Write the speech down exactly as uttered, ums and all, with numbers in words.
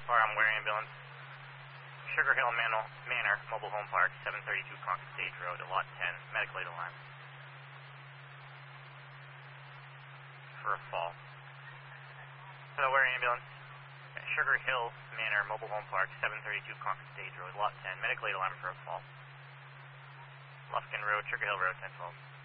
Farm, where ambulance? Sugar Hill Manor, Manor, Mobile Home Park, seven thirty-two Concord Stage Road, Lot ten, medical aid alarm. For a fall. So, where ambulance? Sugar Hill Manor, Mobile Home Park, seven thirty-two Concord Stage Road, Lot ten, medical aid alarm for a fall. Lufkin Road, Sugar Hill Road, ten twelve.